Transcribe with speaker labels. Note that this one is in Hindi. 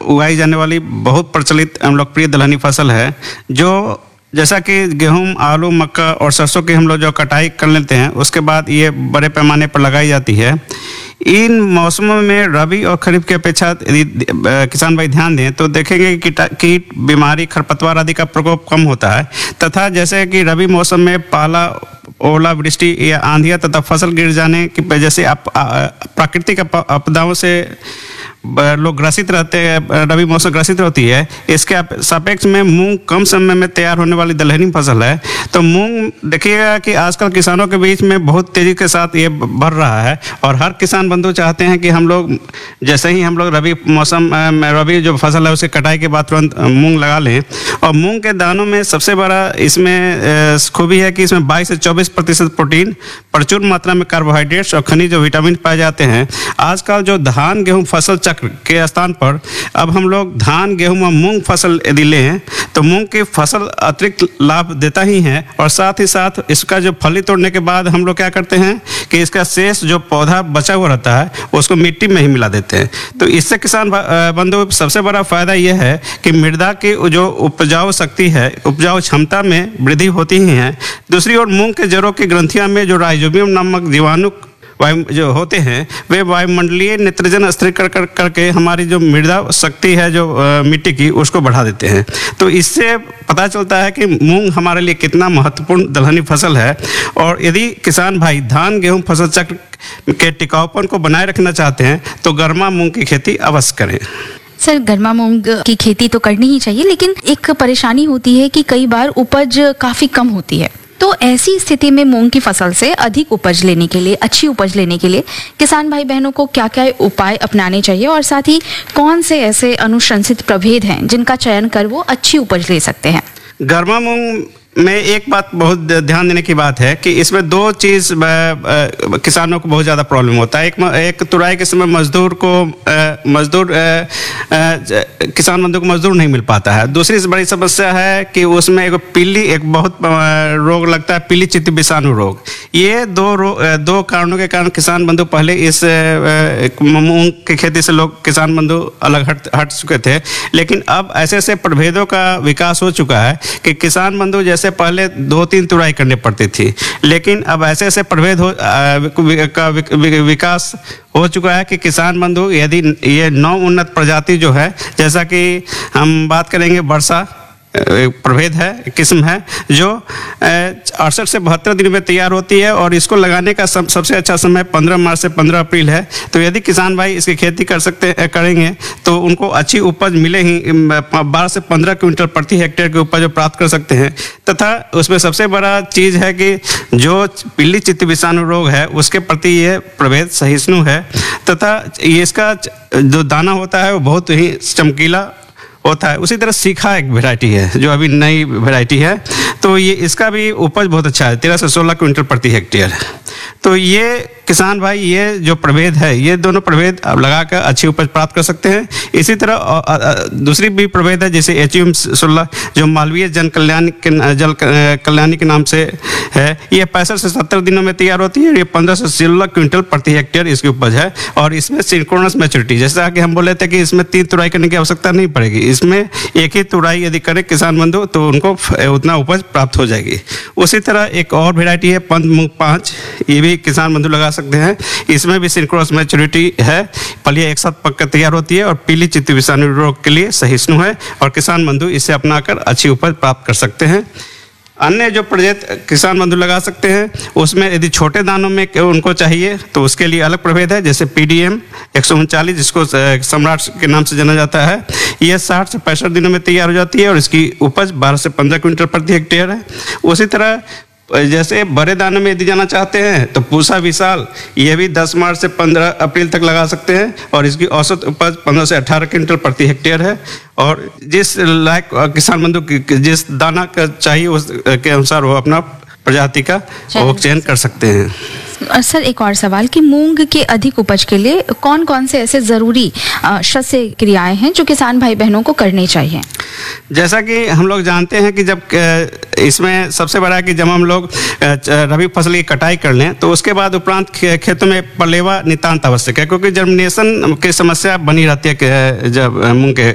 Speaker 1: उगाई जाने वाली बहुत प्रचलित एवं लोकप्रिय दलहनी फसल है, जो जैसा कि गेहूं, आलू, मक्का और सरसों की हम लोग जो कटाई कर लेते हैं उसके बाद ये बड़े पैमाने पर लगाई जाती है। इन मौसमों में रबी और खरीफ की अपेक्षा यदि किसान भाई ध्यान दें तो देखेंगे कि कीट, बीमारी, खरपतवार आदि का प्रकोप कम होता है तथा जैसे कि रबी मौसम में पाला, ओलावृष्टि या आंधियाँ तथा फसल गिर जाने की वजह से प्राकृतिक आपदाओं से लोग ग्रसित रहते हैं, रबी मौसम ग्रसित होती है। इसके सापेक्ष में मूंग कम समय में तैयार होने वाली दलहनी फसल है। तो मूंग देखिएगा कि आजकल किसानों के बीच में बहुत तेजी के साथ ये बढ़ रहा है और हर किसान बंधु चाहते हैं कि हम लोग जैसे ही हम लोग रबी मौसम में रबी जो फसल है उसके कटाई के बाद तुरंत मूंग लगा लें। और मूंग के दानों में सबसे बड़ा इसमें खूबी है कि इसमें 22 से 24% प्रोटीन, प्रचुर मात्रा में कार्बोहाइड्रेट्स और खनिज और विटामिन पाए जाते हैं। आजकल जो धान गेहूँ फसल चक्र के स्थान पर अब हम लोग धान, गेहूं और मूंग फसल यदि लें तो मूंग की फसल अतिरिक्त लाभ देता ही है और साथ ही साथ इसका जो फली तोड़ने के बाद हम लोग क्या करते हैं कि इसका शेष जो पौधा बचा हुआ रहता है उसको मिट्टी में ही मिला देते हैं। तो इससे किसान बंधु सबसे बड़ा फायदा यह है कि मृदा की जो उपजाऊ शक्ति है, उपजाऊ क्षमता में वृद्धि होती ही है। दूसरी ओर मूंग के जड़ों की ग्रंथियां में जो राइजोबियम नामक जीवाणु वायु जो होते हैं वे वायुमंडलीय नाइट्रोजन स्थिरीकरण करके हमारी जो मृदा शक्ति है जो मिट्टी की उसको बढ़ा देते हैं। तो इससे पता चलता है कि मूंग हमारे लिए कितना महत्वपूर्ण दलहनी फसल है। और यदि किसान भाई धान गेहूं फसल चक्र के टिकाऊपन को बनाए रखना चाहते हैं तो गर्मा मूंग की खेती अवश्य करें।
Speaker 2: सर, गर्मा मूंग की खेती तो करनी ही चाहिए, लेकिन एक परेशानी होती है कि कई बार उपज काफ़ी कम होती है। तो ऐसी स्थिति में मूंग की फसल से अधिक उपज लेने के लिए, अच्छी उपज लेने के लिए किसान भाई बहनों को क्या क्या उपाय अपनाने चाहिए और साथ ही कौन से ऐसे अनुशंसित प्रभेद हैं जिनका चयन कर वो अच्छी उपज ले सकते हैं?
Speaker 1: गर्मा मूंग में एक बात बहुत ध्यान देने की बात है कि इसमें दो चीज़ किसानों को बहुत ज़्यादा प्रॉब्लम होता है। एक तुराई के समय किसान बंधु को मजदूर नहीं मिल पाता है। दूसरी बड़ी समस्या है कि उसमें एक बहुत रोग लगता है, पीली चित्ती विषाणु रोग। ये दो कारणों के कारण किसान बंधु पहले इस मूंग की खेती से लोग किसान बंधु अलग हट चुके थे, लेकिन अब ऐसे ऐसे प्रभेदों का विकास हो चुका है कि किसान बंधु जैसे पहले 2-3 तुड़ाई करनी पड़ती थी, लेकिन अब ऐसे ऐसे प्रभेद का विकास हो चुका है कि किसान बंधु यदि ये 9 उन्नत प्रजाति जो है, जैसा कि हम बात करेंगे वर्षा प्रभेद है, किस्म है जो 68 से 72 दिन में तैयार होती है और इसको लगाने का सबसे अच्छा समय 15 मार्च से 15 अप्रैल है। तो यदि किसान भाई इसकी खेती करेंगे तो उनको अच्छी उपज मिले ही 12 से 15 क्विंटल प्रति हेक्टेयर की उपज प्राप्त कर सकते हैं। तथा उसमें सबसे बड़ा चीज़ है कि जो पीली चित्ती विषाणु रोग है उसके प्रति ये प्रभेद सहिष्णु है तथा इसका जो दाना होता है वो बहुत ही चमकीला होता है। उसी तरह सीखा एक वैरायटी है जो अभी नई वैरायटी है, तो ये इसका भी उपज बहुत अच्छा है, 13 से 16 क्विंटल प्रति हेक्टेयर। तो ये किसान भाई ये जो प्रभेद है, ये दोनों प्रभेद आप लगाकर अच्छी उपज प्राप्त कर सकते हैं। इसी तरह दूसरी भी प्रभेद है जैसे HUM 16 जो मालवीय जल कल्याणी के नाम से है। ये 65 से 70 दिनों में तैयार होती है। ये 15 से 16 क्विंटल प्रति हेक्टेयर इसकी उपज है और इसमें सिंक्रोनस मैच्योरिटी, जैसा कि हम बोले थे कि इसमें 3 तुड़ाई करने की आवश्यकता नहीं पड़ेगी। इसमें एक ही तुड़ाई यदि करे किसान बंधु तो उनको उतना उपज प्राप्त हो जाएगी। उसी तरह एक और वैरायटी है पंत मूंग 5, ये भी किसान बंधु लगा सकते हैं। इसमें भी सिंक्रोनस मैच्योरिटी है, फलियां एक साथ पककर तैयार होती है और पीली चित्ती विषाणु रोग के लिए सहिष्णु है और किसान बंधु इसे अपनाकर अच्छी उपज प्राप्त कर सकते हैं। अन्य जो प्रभेद किसान बंधु लगा सकते हैं उसमें यदि छोटे दानों में उनको चाहिए तो उसके लिए अलग प्रभेद है, जैसे PDM 139 जिसको सम्राट के नाम से जाना जाता है। यह 60 से 65 दिनों में तैयार हो जाती है और इसकी उपज 12 से 15 क्विंटल प्रति हेक्टेयर है। उसी तरह जैसे बड़े दानों में यदि जाना चाहते हैं तो पूसा विशाल, ये भी 10 मार्च से 15 अप्रैल तक लगा सकते हैं और इसकी औसत उपज 15 से 18 क्विंटल प्रति हेक्टेयर है। और जिस लायक किसान बंधु जिस दाना का चाहिए उसके अनुसार वो अपना प्रजाति का चयन कर सकते हैं।
Speaker 2: सर, एक और सवाल कि मूंग के अधिक उपज के लिए कौन कौन से ऐसे ज़रूरी शस्य क्रियाएं हैं जो किसान भाई बहनों को करनी चाहिए?
Speaker 1: जैसा कि हम लोग जानते हैं कि जब इसमें सबसे बड़ा है कि जब हम लोग रबी फसल की कटाई कर लें तो उसके बाद उपरांत खेतों में पलेवा नितांत आवश्यक है, क्योंकि जर्मिनेशन की समस्या बनी रहती है जब मूंग के